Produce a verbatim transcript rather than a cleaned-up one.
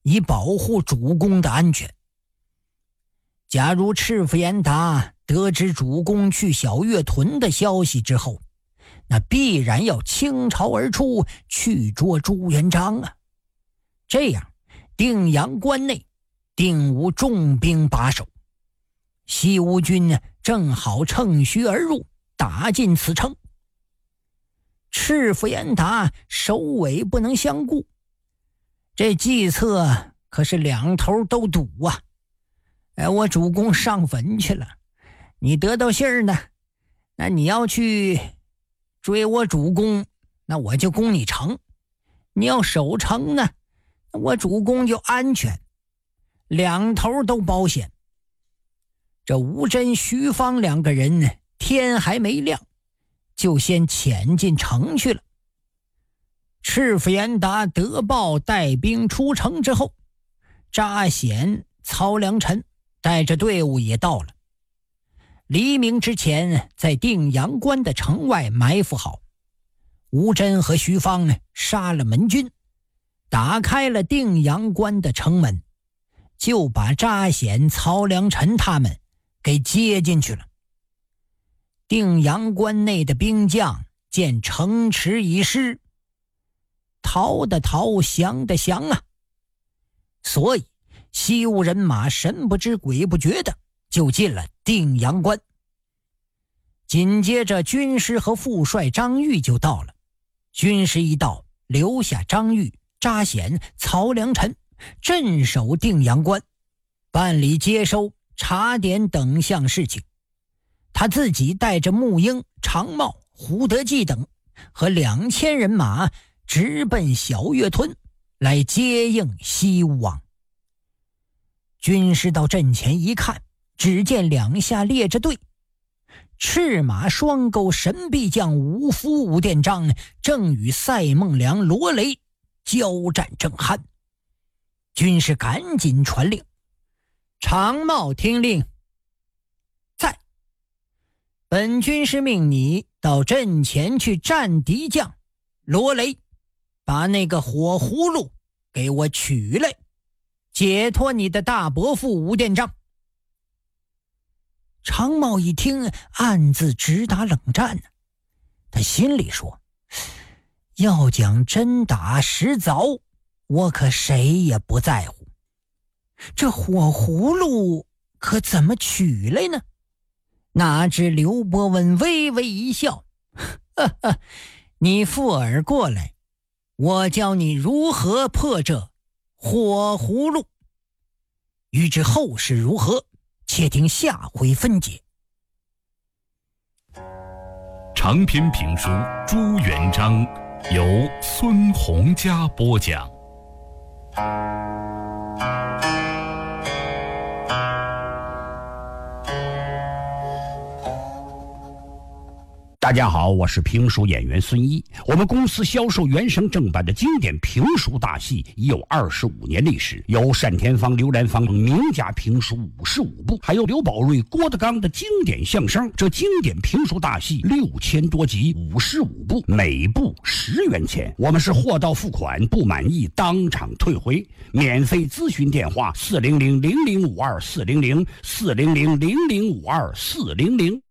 以保护主公的安全。假如赤福严达得知主公去小月屯的消息之后，那必然要倾巢而出去捉朱元璋啊！这样定阳关内定无重兵把守，西吴军正好乘虚而入，打进此城。赤福严达首尾不能相顾，这计策可是两头都赌啊！哎，我主公上坟去了，你得到信儿呢，那你要去追我主公，那我就攻你城；你要守城呢，我主公就安全，两头都保险。这吴真、徐芳两个人呢，天还没亮，就先潜进城去了。赤福严达得报带兵出城之后，扎显、曹良臣带着队伍也到了。黎明之前，在定阳关的城外埋伏好。吴真和徐芳呢，杀了门军，打开了定阳关的城门，就把扎显、曹良臣他们给接进去了。定阳关内的兵将见城池已失，逃的逃，降的降啊！所以西吴人马神不知鬼不觉的就进了定阳关。紧接着军师和副帅张玉就到了。军师一到，留下张玉、扎显、曹良臣镇守定阳关，办理接收、查点等项事情。他自己带着穆英、常茂、胡德济等和两千人马直奔小月屯来接应西吴王。军师到阵前一看，只见两下列着队，赤马双钩神臂将五夫武殿章正与赛孟良、罗雷交战正酣。军师赶紧传令：常茂听令，在。本军师命你到阵前去战敌将。罗雷，把那个火葫芦给我取来，解脱你的大伯父武殿章。常茂一听，暗自直打冷战呢。他心里说：要讲真打实凿，我可谁也不在乎，这火葫芦可怎么取来呢？哪知刘伯温微微一笑：呵呵，你附耳过来，我教你如何破这火葫芦。欲知后事如何，且听下回分解。 长篇评书《朱元璋》由孙洪嘉播讲。 大家好，我是评书演员孙一。我们公司销售原声正版的经典评书大戏已有二十五年历史，有单田芳、刘兰芳等名家评书五十五部，还有刘宝瑞、郭德纲的经典相声。这经典评书大戏六千多集，五十五部，每部十元钱。我们是货到付款，不满意当场退回。免费咨询电话：四零零零零五二四零零四零零零零五二四零零。